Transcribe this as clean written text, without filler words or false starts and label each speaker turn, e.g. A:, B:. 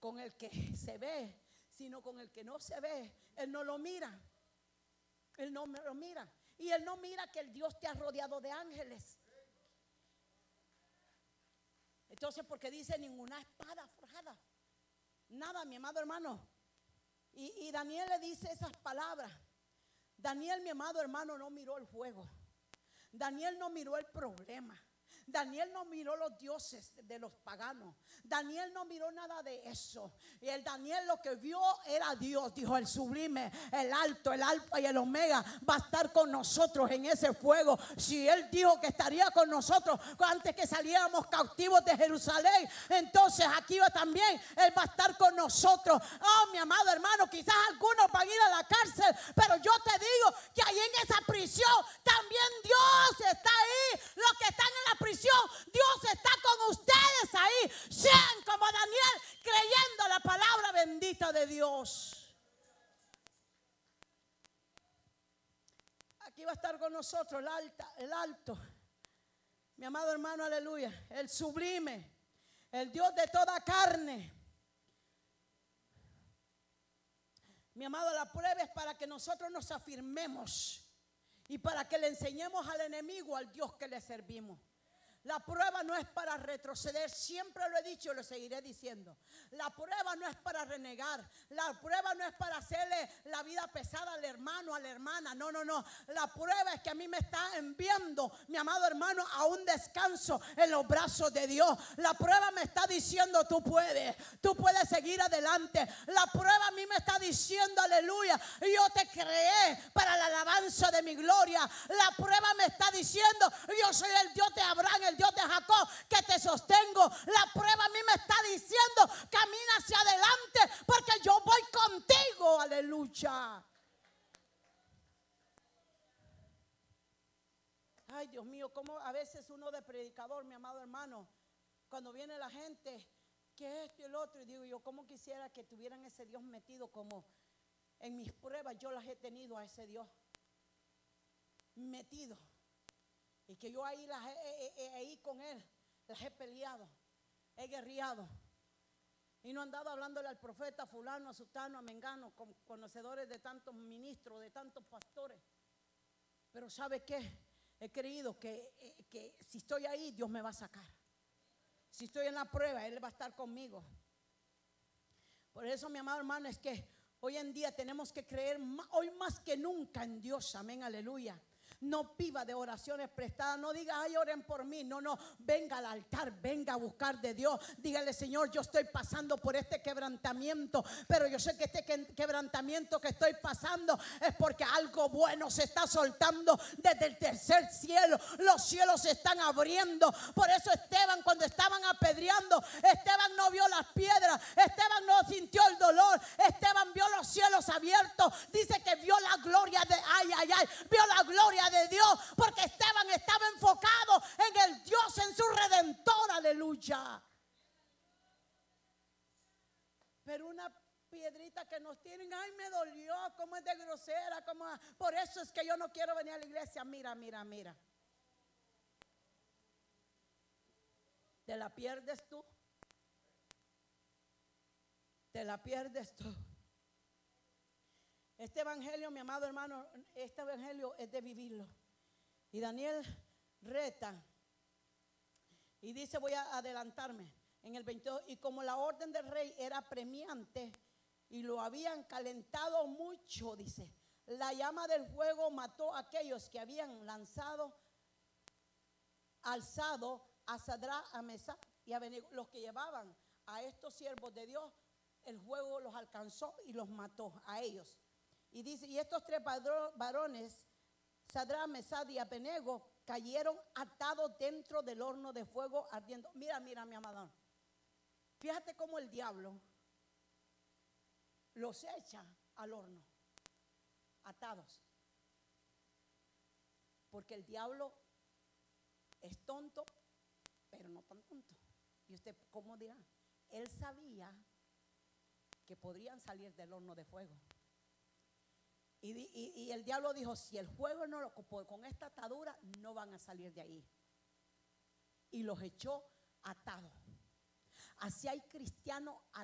A: con el que se ve, sino con el que no se ve. Él no lo mira. Él no lo mira. Y Él no mira que el Dios te ha rodeado de ángeles. Entonces, porque dice ninguna espada forjada. Nada, mi amado hermano. Y Daniel le dice esas palabras. Daniel, mi amado hermano, no miró el fuego. Daniel no miró el problema. Daniel no miró los dioses de los paganos. Daniel no miró nada de eso. Y el Daniel lo que vio era Dios. Dijo: el sublime, el alto, el alfa y el omega va a estar con nosotros en ese fuego. Si Él dijo que estaría con nosotros antes que saliéramos cautivos de Jerusalén, entonces aquí también Él va a estar con nosotros. Oh, mi amado hermano, quizás algunos van a ir a la cárcel, pero yo te digo que ahí en esa prisión también Dios está ahí. Los que están en la prisión, Dios está con ustedes ahí. Sean como Daniel, creyendo la palabra bendita de Dios. Aquí va a estar con nosotros el alto, mi amado hermano, aleluya, el sublime, el Dios de toda carne. Mi amado, la prueba es para que nosotros nos afirmemos y para que le enseñemos al enemigo al Dios que le servimos. La prueba no es para retroceder, siempre lo he dicho y lo seguiré diciendo. La prueba no es para renegar, la prueba no es para hacerle la vida pesada al hermano, a la hermana. No. La prueba es que a mí me está enviando, mi amado hermano, a un descanso en los brazos de Dios. La prueba me está diciendo: tú puedes seguir adelante. La prueba a mí me está diciendo: aleluya, yo te creé para la alabanza de mi gloria. La prueba me está diciendo: yo soy el Dios de Abraham, el Dios de Jacob, que te sostengo. La prueba a mí me está diciendo: camina hacia adelante, porque yo voy contigo. Aleluya. Ay, Dios mío, como a veces uno de predicador, mi amado hermano, cuando viene la gente, que esto y el otro, y digo yo, cómo quisiera que tuvieran ese Dios metido como en mis pruebas yo las he tenido a ese Dios metido. Y que yo ahí ahí con Él las he peleado, he guerreado. Y no he andado hablándole al profeta fulano, a sutano, a mengano, conocedores de tantos ministros, de tantos pastores. Pero ¿sabe qué? He creído que si estoy ahí, Dios me va a sacar. Si estoy en la prueba, Él va a estar conmigo. Por eso, mi amado hermano, es que hoy en día tenemos que creer hoy más que nunca en Dios. Amén, aleluya. No viva de oraciones prestadas. No diga: ay, oren por mí. No, venga al altar, venga a buscar de Dios. Dígale: Señor, yo estoy pasando por este quebrantamiento, pero yo sé que este quebrantamiento que estoy pasando es porque algo bueno se está soltando desde el tercer cielo. Los cielos se están abriendo. Por eso Esteban, cuando estaban apedreando, Esteban no vio las piedras, Esteban no sintió el dolor, Esteban vio los cielos abiertos. Dice que vio la gloria de vio la gloria de Dios, porque Esteban estaba enfocado en el Dios, en su Redentor. Aleluya. Pero una piedrita que nos tienen: ay, me dolió, cómo es de grosera, por eso es que yo no quiero venir a la iglesia. Mira. Te la pierdes tú. Te la pierdes tú. Este evangelio, mi amado hermano, este evangelio es de vivirlo. Y Daniel reta y dice: voy a adelantarme en el 22. Y como la orden del rey era premiante y lo habían calentado mucho, dice, la llama del fuego mató a aquellos que habían alzado a Sadrach, a Mesach y a Abednego. Los que llevaban a estos siervos de Dios, el fuego los alcanzó y los mató a ellos. Y dice: y estos tres varones, Sadrach, Mesach y Abednego, cayeron atados dentro del horno de fuego ardiendo. Mira, mi amado. Fíjate cómo el diablo los echa al horno, atados. Porque el diablo es tonto, pero no tan tonto. Y usted, ¿cómo dirá? Él sabía que podrían salir del horno de fuego. Y el diablo dijo: si el fuego no lo con esta atadura, no van a salir de ahí. Y los echó atados. Así hay cristianos